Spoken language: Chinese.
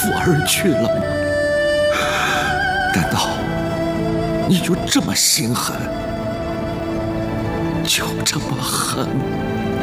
府而去了吗？难道你就这么心狠，就这么狠？